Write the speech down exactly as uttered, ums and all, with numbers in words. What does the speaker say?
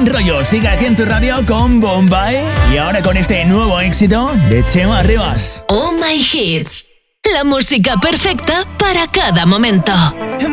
buen rollo sigue aquí en tu radio con Bombay. Y ahora con este nuevo éxito de Chema Rivas. Oh My Hits. La música perfecta para cada momento.